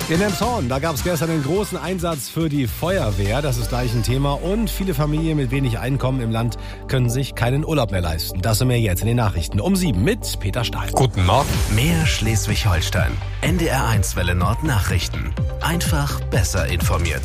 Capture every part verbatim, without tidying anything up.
In Elmshorn, da gab es gestern einen großen Einsatz für die Feuerwehr. Das ist gleich ein Thema. Und viele Familien mit wenig Einkommen im Land können sich keinen Urlaub mehr leisten. Das sind wir jetzt in den Nachrichten um sieben mit Peter Stahl. Guten Morgen. Mehr Schleswig-Holstein. N D R eins Welle Nord Nachrichten. Einfach besser informiert.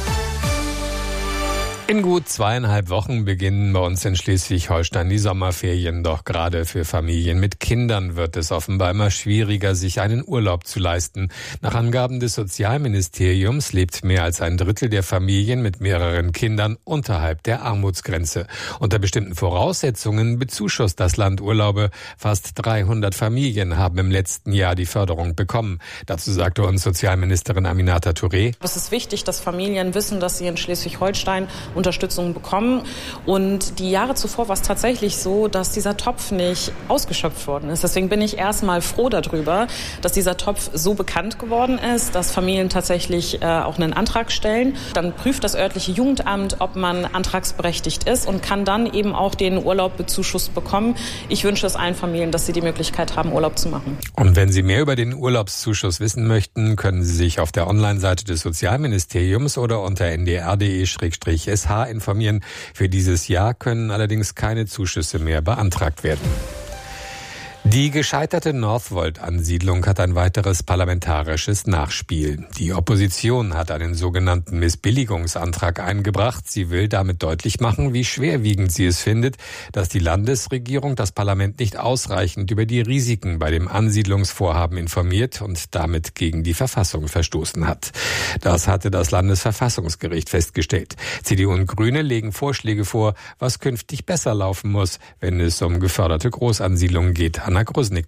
In gut zweieinhalb Wochen beginnen bei uns in Schleswig-Holstein die Sommerferien. Doch gerade für Familien mit Kindern wird es offenbar immer schwieriger, sich einen Urlaub zu leisten. Nach Angaben des Sozialministeriums lebt mehr als ein Drittel der Familien mit mehreren Kindern unterhalb der Armutsgrenze. Unter bestimmten Voraussetzungen bezuschusst das Land Urlaube. Fast dreihundert Familien haben im letzten Jahr die Förderung bekommen. Dazu sagte uns Sozialministerin Aminata Touré: Es ist wichtig, dass Familien wissen, dass sie in Schleswig-Holstein Unterstützung bekommen. Und die Jahre zuvor war es tatsächlich so, dass dieser Topf nicht ausgeschöpft worden ist. Deswegen bin ich erstmal froh darüber, dass dieser Topf so bekannt geworden ist, dass Familien tatsächlich äh, auch einen Antrag stellen. Dann prüft das örtliche Jugendamt, ob man antragsberechtigt ist und kann dann eben auch den Urlaub bezuschusst bekommen. Ich wünsche es allen Familien, dass sie die Möglichkeit haben, Urlaub zu machen. Und wenn Sie mehr über den Urlaubszuschuss wissen möchten, können Sie sich auf der Online-Seite des Sozialministeriums oder unter n d r punkt d e slash s h informieren. Für dieses Jahr können allerdings keine Zuschüsse mehr beantragt werden. Die gescheiterte Northvolt-Ansiedlung hat ein weiteres parlamentarisches Nachspiel. Die Opposition hat einen sogenannten Missbilligungsantrag eingebracht. Sie will damit deutlich machen, wie schwerwiegend sie es findet, dass die Landesregierung das Parlament nicht ausreichend über die Risiken bei dem Ansiedlungsvorhaben informiert und damit gegen die Verfassung verstoßen hat. Das hatte das Landesverfassungsgericht festgestellt. C D U und Grüne legen Vorschläge vor, was künftig besser laufen muss, wenn es um geförderte Großansiedlungen geht. Anna Grusnick.